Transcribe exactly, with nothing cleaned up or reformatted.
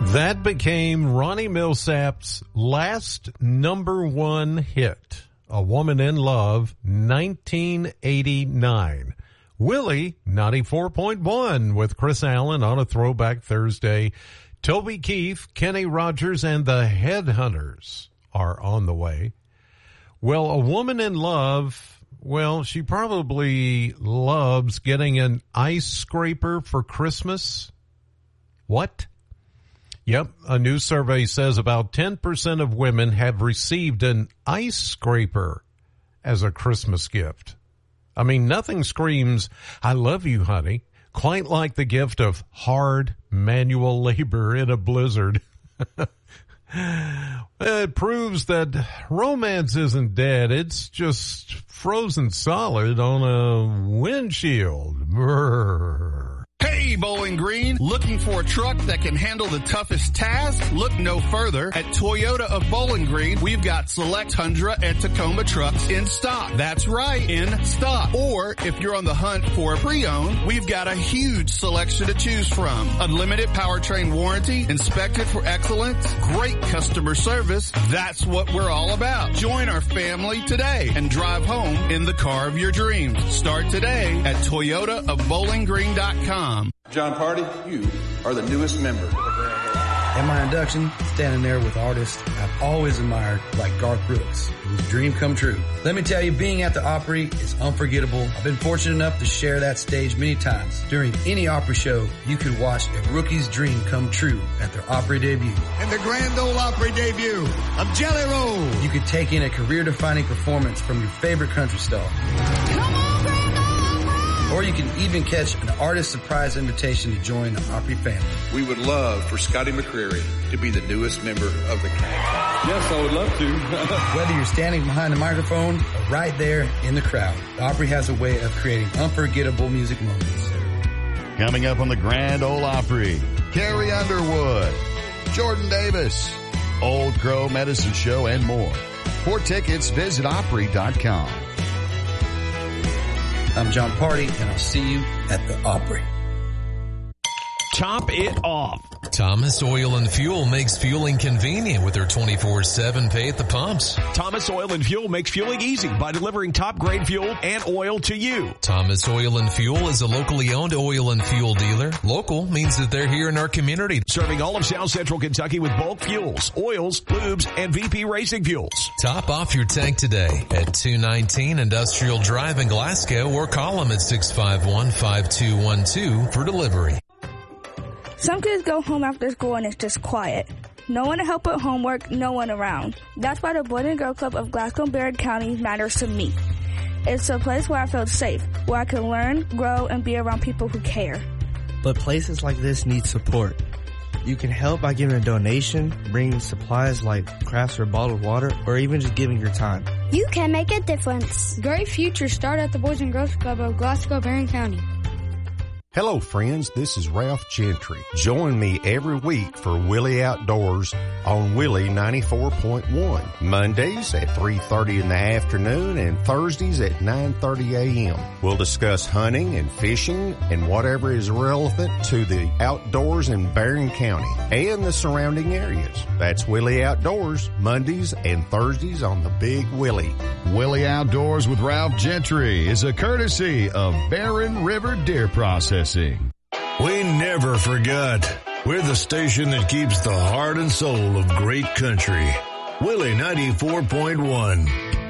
That became Ronnie Millsap's last number one hit, A Woman in Love, nineteen eighty-nine. Willie, ninety-four point one with Chris Allen on a Throwback Thursday. Toby Keith, Kenny Rogers, and the Headhunters are on the way. Well, A Woman in Love, well, she probably loves getting an ice scraper for Christmas. What? Yep, a new survey says about ten percent of women have received an ice scraper as a Christmas gift. I mean, nothing screams, I love you, honey, quite like the gift of hard manual labor in a blizzard. It proves that romance isn't dead. It's just frozen solid on a windshield. Brrr. Hey, Bowling Green, looking for a truck that can handle the toughest task? Look no further. At Toyota of Bowling Green, we've got select Tundra and Tacoma trucks in stock. That's right, in stock. Or if you're on the hunt for a pre-owned, we've got a huge selection to choose from. Unlimited powertrain warranty, inspected for excellence, great customer service. That's what we're all about. Join our family today and drive home in the car of your dreams. Start today at Toyota of Bowling Green dot com. John Party, you are the newest member. At my induction, standing there with artists I've always admired, like Garth Brooks, whose dream come true. Let me tell you, being at the Opry is unforgettable. I've been fortunate enough to share that stage many times. During any Opry show, you could watch a rookie's dream come true at their Opry debut. And the Grand Ole Opry debut of Jelly Roll. You could take in a career-defining performance from your favorite country star. Come on, Grand Ole Opry! Or you can even catch an artist surprise invitation to join the Opry family. We would love for Scotty McCreery to be the newest member of the cast. Yes, I would love to. Whether you're standing behind the microphone or right there in the crowd, the Opry has a way of creating unforgettable music moments. Coming up on the Grand Ole Opry, Carrie Underwood, Jordan Davis, Old Crow Medicine Show, and more. For tickets, visit Opry dot com. I'm John Party, and I'll see you at the Opry. Top it off. Thomas Oil and Fuel makes fueling convenient with their twenty-four seven pay at the pumps. Thomas Oil and Fuel makes fueling easy by delivering top-grade fuel and oil to you. Thomas Oil and Fuel is a locally owned oil and fuel dealer. Local means that they're here in our community. Serving all of South Central Kentucky with bulk fuels, oils, lubes, and V P Racing fuels. Top off your tank today at two nineteen Industrial Drive in Glasgow or call them at six five one, five two one two for delivery. Some kids go home after school and it's just quiet. No one to help with homework, no one around. That's why the Boys and Girls Club of Glasgow and Barrett County matters to me. It's a place where I feel safe, where I can learn, grow, and be around people who care. But places like this need support. You can help by giving a donation, bringing supplies like crafts or bottled water, or even just giving your time. You can make a difference. Great futures start at the Boys and Girls Club of Glasgow, Barron County. Hello friends, this is Ralph Gentry. Join me every week for Willie Outdoors on Willie ninety-four point one. Mondays at three thirty in the afternoon and Thursdays at nine thirty a.m. We'll discuss hunting and fishing and whatever is relevant to the outdoors in Barron County and the surrounding areas. That's Willie Outdoors, Mondays and Thursdays on the Big Willie. Willie Outdoors with Ralph Gentry is a courtesy of Barron River Deer Processing. We never forgot. We're the station that keeps the heart and soul of great country. Willie ninety-four point one.